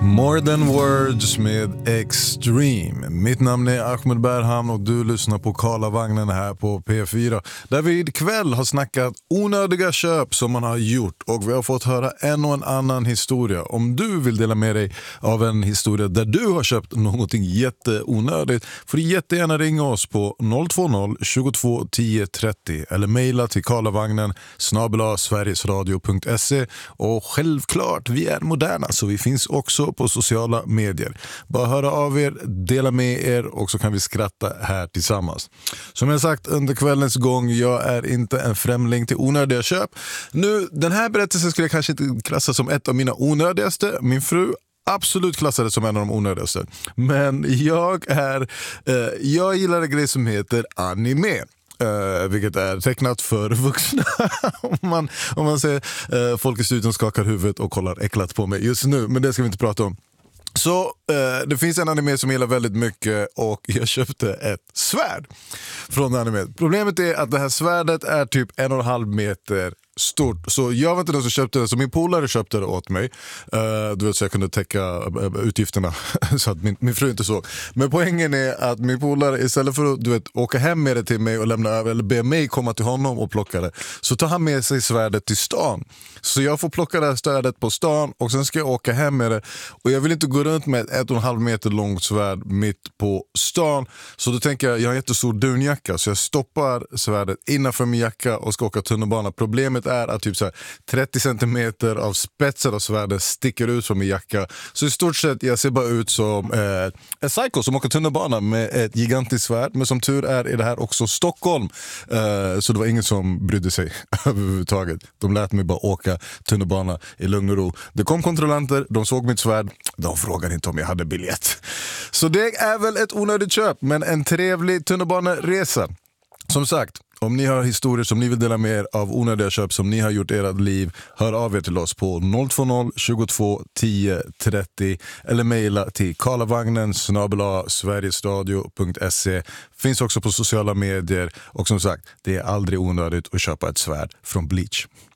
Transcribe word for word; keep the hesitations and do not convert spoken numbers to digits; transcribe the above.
More than words med Extreme. Mitt namn är Ahmed Berhan och du lyssnar på Karlavagnen här på P fyra. Där vi ikväll har snackat onödiga köp som man har gjort och vi har fått höra en och en annan historia. Om du vill dela med dig av en historia där du har köpt någonting jätteonödigt får du jättegärna ringa oss på noll två noll tjugotvå tio trettio eller mejla till karlavagnen snabel-a sverigesradio punkt se. Och självklart, vi är moderna så vi finns också på sociala medier. Bara höra av er, dela med er och så kan vi skratta här tillsammans. Som jag sagt under kvällens gång, jag är inte en främling till onödiga köp. Nu, den här berättelsen skulle jag kanske inte klassa som ett av mina onödigaste. Min fru absolut klassade som en av de onödigaste. Men jag är eh, jag gillar en grej som heter anime. Uh, vilket är tecknat för vuxna. om, man, om man säger uh, folk i studion skakar huvudet och kollar äcklat på mig just nu, men det ska vi inte prata om. Så uh, det finns en anime som jag gillar väldigt mycket och jag köpte ett svärd från anime. Problemet är att det här svärdet är typ en och en halv meter stort. Så jag var inte den som köpte det, så min polare köpte det åt mig. Uh, du vet, så jag kunde täcka uh, utgifterna så att min, min fru inte såg. Men poängen är att min polare, istället för att du vet, åka hem med det till mig och lämna över eller be mig komma till honom och plocka det, så tar han med sig svärdet till stan. Så jag får plocka det här svärdet på stan och sen ska jag åka hem med det. Och jag vill inte gå runt med ett ett och en halv meter långt svärd mitt på stan. Så då tänker jag, jag har en jättestor dunjacka så jag stoppar svärdet innanför min jacka och ska åka tunnelbana. Problemet är att typ så här trettio centimeter av spetsen av svärdet sticker ut från min jacka. Så i stort sett jag ser bara ut som eh, en psycho som åker tunnelbana med ett gigantiskt svärd. Men som tur är är det här också Stockholm. Eh, så det var ingen som brydde sig överhuvudtaget. De lät mig bara åka tunnelbana i lugn och ro. Det kom kontrollanter, de såg mitt svärd. De frågade inte om jag hade biljett. Så det är väl ett onödigt köp, men en trevlig tunnelbaneresa. Som sagt, om ni har historier som ni vill dela med er av onödiga köp som ni har gjort i ert liv, hör av er till oss på noll två noll tjugotvå tio trettio eller mejla till karlavagnen snabel-a sverigesradio punkt se. Finns också på sociala medier och som sagt, det är aldrig onödigt att köpa ett svärd från Bleach.